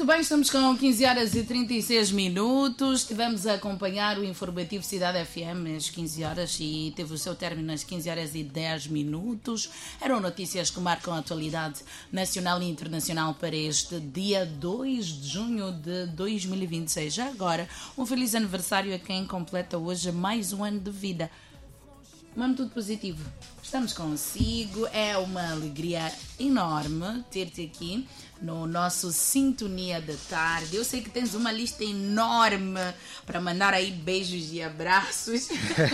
bem, estamos com 15 horas e 36 minutos. Estivemos a acompanhar o informativo Cidade FM às 15 horas e teve o seu término às 15 horas e 10 minutos. Eram notícias que marcam a atualidade nacional e internacional para este dia 2 de junho de 2026. Já agora, um feliz aniversário a quem completa hoje mais um ano de vida. Mano, tudo positivo. Estamos consigo. É uma alegria enorme ter-te aqui no nosso Sintonia da Tarde. Eu sei que tens uma lista enorme para mandar aí beijos e abraços.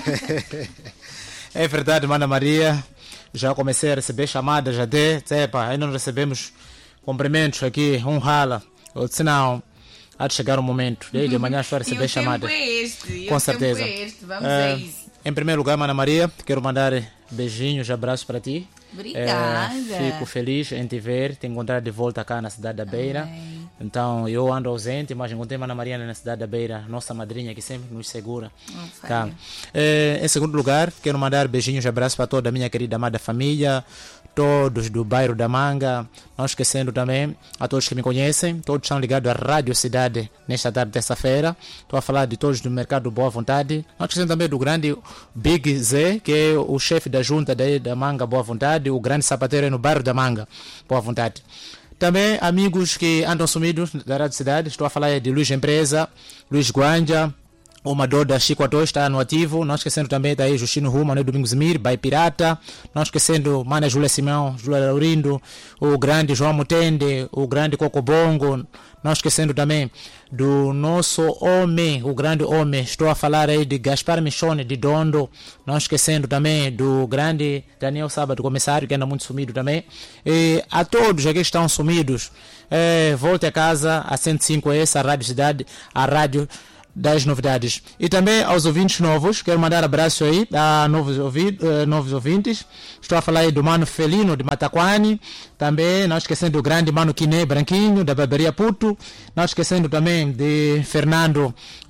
É verdade, Mana Maria. Já comecei a receber chamadas até. Ainda não recebemos cumprimentos aqui. Rala. Ou se não, há de chegar um momento. Desde amanhã estou a receber chamadas. Com certeza. Vamos a isso. Em primeiro lugar, Mana Maria, quero mandar beijinhos, abraços para ti. Obrigada. Fico feliz em te ver, te encontrar de volta cá na cidade da Beira. Amém. Então, eu ando ausente, mas encontrei Mana Maria na cidade da Beira, nossa madrinha que sempre nos segura. Tá. Em segundo lugar, quero mandar beijinhos e abraços para toda a minha querida amada família, todos do bairro da Manga, não esquecendo também a todos que me conhecem, todos estão ligados à Rádio Cidade nesta tarde de terça-feira. Estou a falar de todos do Mercado Boa Vontade, não esquecendo também do grande Big Z, que é o chefe da junta da Manga Boa Vontade, o grande sapateiro no bairro da Manga Boa Vontade. Também amigos que andam sumidos da Rádio Cidade, estou a falar de Luiz Empresa, Luiz Guanja, o Mador da Chico Atô está no ativo, não esquecendo também daí Justino Ruma, Manuel Domingos Mir, Bai Pirata, não esquecendo Mana Júlia Simão, Júlia Laurindo, o grande João Mutende, o grande Coco Bongo, não esquecendo também do nosso homem, o grande homem, estou a falar aí de Gaspar Michone de Dondo, não esquecendo também do grande Daniel Sábado, comissário, que anda muito sumido também, e a todos aqui que estão sumidos, volte a casa, a 105S, a Rádio Cidade, a Rádio das Novidades. E também aos ouvintes novos, quero mandar abraço aí a novos ouvintes. Estou a falar aí do Mano Felino de Mataquani, também não esquecendo do grande Mano Quiné Branquinho da Barbearia Puto, não esquecendo também de Fernando,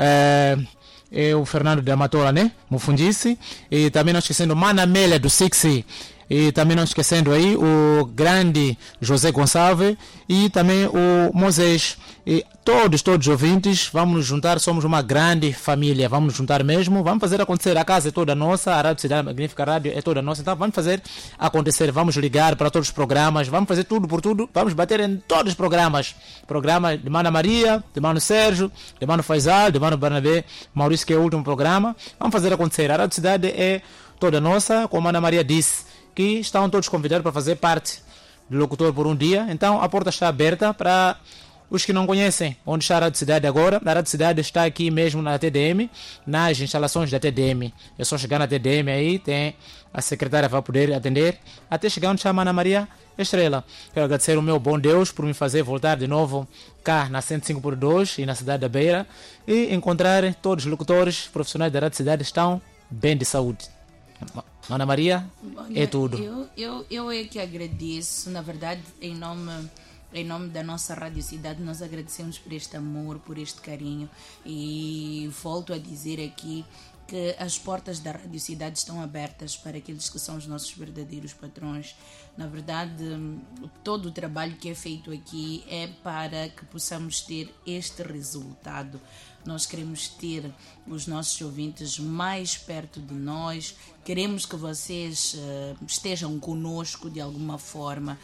o Fernando da Matola, né? Mufundice, e também não esquecendo Mana Amélia do Sixi. E também não esquecendo aí o grande José Gonçalves e também o Moisés. E todos os ouvintes, vamos nos juntar, somos uma grande família, vamos nos juntar mesmo, vamos fazer acontecer, a casa é toda nossa, a Rádio Cidade Magnífica Rádio é toda nossa, então vamos fazer acontecer, vamos ligar para todos os programas, vamos fazer tudo por tudo, vamos bater em todos os programas de Mana Maria, de Mano Sérgio, de Mano Faisal, de Mano Barnabé, Maurício, que é o último programa, vamos fazer acontecer, a Rádio Cidade é toda nossa, como a Ana Maria disse, que estão todos convidados para fazer parte do locutor por um dia. Então a porta está aberta para os que não conhecem onde está a Rádio Cidade agora. A Rádio Cidade está aqui mesmo na TDM, nas instalações da TDM. É só chegar na TDM aí, tem a secretária vai poder atender, até chegar onde está a Ana Maria Estrela. Quero agradecer o meu bom Deus por me fazer voltar de novo cá na 105.2 e na cidade da Beira e encontrar todos os locutores profissionais da Rádio Cidade estão bem de saúde. Ana Maria, é tudo. Eu é que agradeço, na verdade, em nome da nossa Rádio Cidade, nós agradecemos por este amor, por este carinho e volto a dizer aqui que as portas da Rádio Cidade estão abertas para aqueles que são os nossos verdadeiros patrões. Na verdade, todo o trabalho que é feito aqui é para que possamos ter este resultado. Nós queremos ter os nossos ouvintes mais perto de nós, queremos que vocês estejam conosco de alguma forma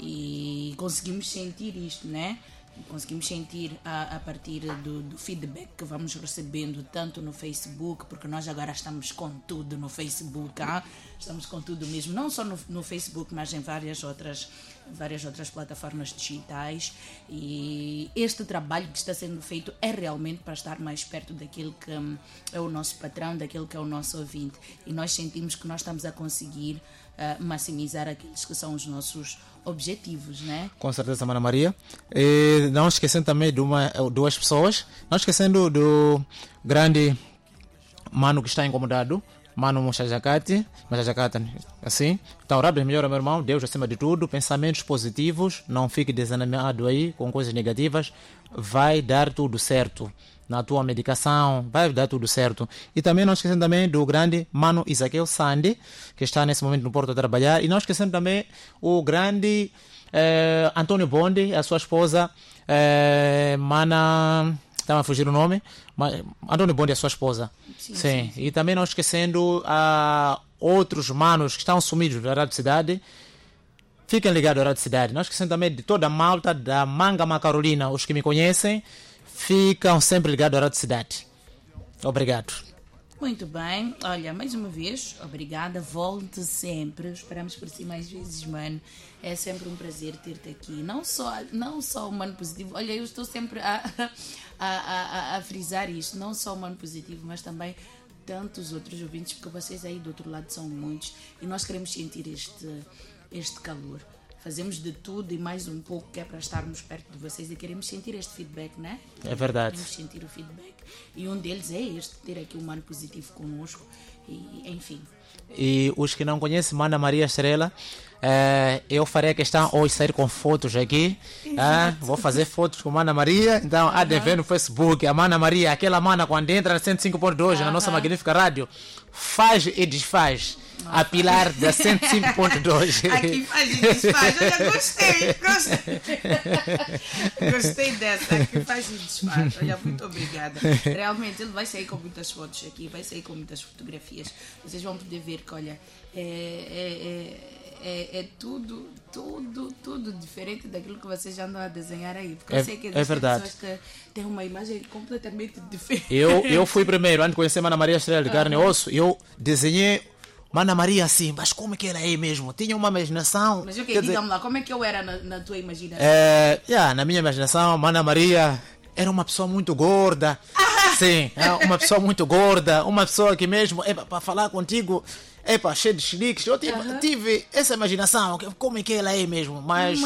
e conseguimos sentir isto, né? Conseguimos sentir a partir do feedback que vamos recebendo tanto no Facebook, porque nós agora estamos com tudo no Facebook, estamos com tudo mesmo, não só no Facebook, mas em várias outras plataformas digitais, e este trabalho que está sendo feito é realmente para estar mais perto daquele que é o nosso patrão, daquele que é o nosso ouvinte, e nós sentimos que nós estamos a conseguir maximizar aqueles que são os nossos objetivos, né? Com certeza, Ana Maria. E não esquecendo também de duas pessoas, não esquecendo do grande Mano que está incomodado, Mano Mochajacate, assim. Então, Rabbi, melhor, meu irmão, Deus acima de tudo, pensamentos positivos, não fique desanimado aí com coisas negativas, vai dar tudo certo. Na tua medicação, vai dar tudo certo. E também não esquecendo também do grande Mano Isaquel Sande, que está nesse momento no Porto a trabalhar. E não esquecendo também o grande Antônio Bonde, a sua esposa, Mana... Estava a fugir o nome. Antônio Bonde, a sua esposa. Sim. E também não esquecendo outros manos que estão sumidos da Rádio Cidade. Fiquem ligados à Rádio Cidade. Não esquecendo também de toda a malta da Mangama Carolina. Os que me conhecem, ficam sempre ligados à Rádio Cidade. Obrigado. Muito bem, olha, mais uma vez, obrigada, volte sempre, esperamos por si mais vezes, mano, é sempre um prazer ter-te aqui, não só o Mano Positivo, olha, eu estou sempre a frisar isto, não só o Mano Positivo, mas também tantos outros ouvintes, porque vocês aí do outro lado são muitos, e nós queremos sentir este calor. Fazemos de tudo e mais um pouco que é para estarmos perto de vocês e queremos sentir este feedback, né? É verdade. Queremos sentir o feedback. E um deles é este, ter aqui um Mano Positivo conosco. E, enfim. E os que não conhecem Mana Maria Estrela, eu farei a questão hoje sair com fotos aqui. Vou fazer fotos com Mana Maria. Então, há de ver no Facebook. A Mana Maria, aquela mana quando entra na 105.2 na nossa magnífica rádio, faz e desfaz. A pilar da 105.2. Aqui faz e desfaz. Olha, gostei dessa. Aqui faz e desfaz. Olha, muito obrigada. Realmente, ele vai sair com muitas fotos aqui, vai sair com muitas fotografias. Vocês vão poder ver que, olha, é tudo diferente daquilo que vocês já andam a desenhar aí. Porque eu sei que existem pessoas que têm uma imagem completamente diferente. Eu fui primeiro, antes de conhecer Mana Maria Estrela de Carne e Osso, eu desenhei Mana Maria assim, mas como é que ela é mesmo? Tinha uma imaginação. Mas ok, diga-me lá, como é que eu era na tua imaginação? Na minha imaginação, Mana Maria era uma pessoa muito gorda. Sim, uma pessoa muito gorda, uma pessoa que mesmo, para falar contigo, cheia de chiliques. Eu tive essa imaginação, como é que ela é mesmo, mas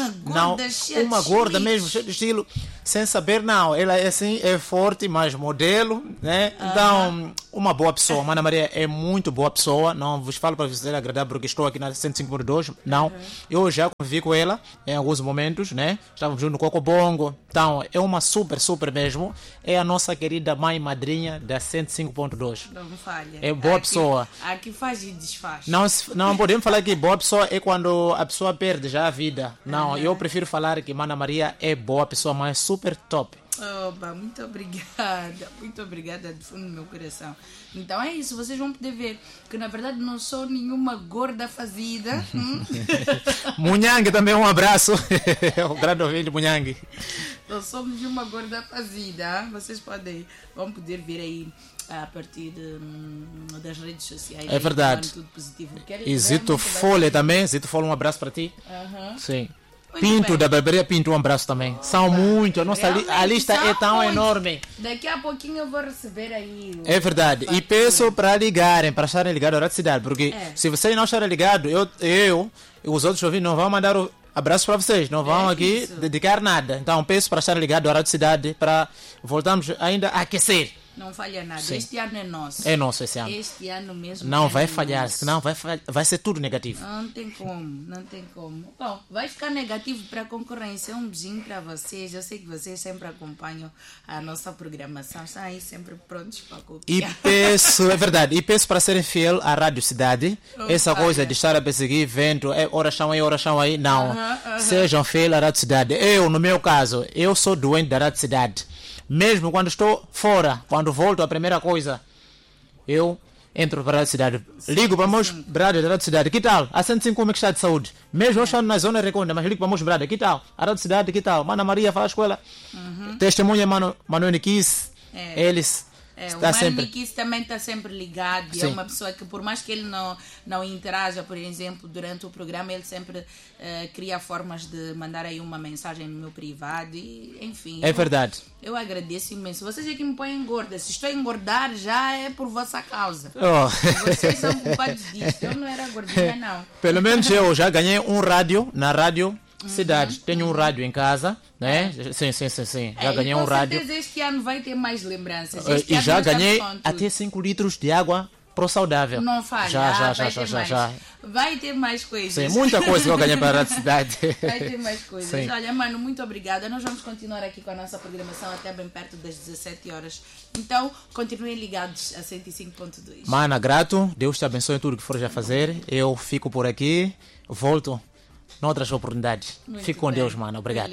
uma gorda mesmo, cheia de estilo, sem saber, não, ela é assim, é forte, mas modelo, né? Então, uma boa pessoa. Mana Maria é muito boa pessoa, não vos falo para vocês agradar porque estou aqui na 105.2, não. Eu já convivi com ela em alguns momentos, né? Estávamos junto no Cocobongo, então é uma super mesmo, é a nossa querida mãe madrinha da 105.2. Não falha. É boa pessoa. Aqui faz e desfaz. Não podemos falar que boa pessoa é quando a pessoa perde já a vida. Não, eu prefiro falar que Mana Maria é boa pessoa, mas super top. Oba, muito obrigada do fundo do meu coração. Então é isso, vocês vão poder ver que na verdade não sou nenhuma gorda fazida. Munhangue também, um abraço. O grande ouvinte Munhangue. Não somos nenhuma gorda fazida. Vocês vão poder ver aí a partir das redes sociais. É verdade. Tudo positivo. E Zito Folha também. Zito Folha, um abraço para ti. Sim. Muito Pinto, bem. da barbearia Pinto, um abraço também. São muito, a lista é tão enorme. Daqui a pouquinho eu vou receber aí. É verdade. E peço para ligarem, para estarem ligados à Rádio Cidade, porque se vocês não estarem ligados, eu e os outros ouvintes não vão mandar abraço para vocês, não vão aqui dedicar nada. Então peço para estarem ligados à Rádio Cidade para voltarmos ainda a aquecer. Não falha nada. Sim. Este ano é nosso. É nosso esse ano. Este ano mesmo. Não vai falhar, senão vai ser tudo negativo. Não tem como. Bom, vai ficar negativo para a concorrência. Um beijinho para vocês. Eu sei que vocês sempre acompanham a nossa programação. Estão aí sempre prontos para copiar. E peço, é verdade, e peço para serem fiel à Rádio Cidade. Essa coisa de estar a perseguir vento, horas chão aí, não. Sejam fiel à Rádio Cidade. Eu, no meu caso, eu sou doente da Rádio Cidade. Mesmo quando estou fora, quando volto, a primeira coisa, eu entro para a Rádio Cidade. Ligo para meus brothers da Rádio Cidade. Que tal? A 105 como é que está de saúde? Mesmo eu estou na zona reconda, mas ligo para meus brothers. Que tal? A Rádio Cidade, que tal? Mana Maria faz com ela. Testemunha Manuel Niquis. Eles. O Mano Niquis também está sempre ligado. E é uma pessoa que, por mais que ele não interaja, por exemplo, durante o programa, ele sempre cria formas de mandar aí uma mensagem no meu privado. E, enfim. É verdade. Eu agradeço imenso. Vocês é que me põem gorda. Se estou a engordar, já é por vossa causa. Vocês são culpados disso. Eu não era gordinha, não. Pelo menos eu já ganhei um rádio na rádio Cidade. Tenho um rádio em casa, né? Sim. Já ganhei um rádio. Com certeza este ano vai ter mais lembranças. E já ganhei até 5 litros de água pro saudável. Não falha. Já. Vai ter mais coisas. Sim, muita coisa que eu ganhei para a cidade. Vai ter mais coisas. Sim. Olha, mano, muito obrigada. Nós vamos continuar aqui com a nossa programação até bem perto das 17 horas. Então, continuem ligados a 105.2. Mana, grato. Deus te abençoe em tudo que for já fazer. Eu fico por aqui. Volto noutras oportunidades. Muito Fique com bem. Deus, mano. Obrigado.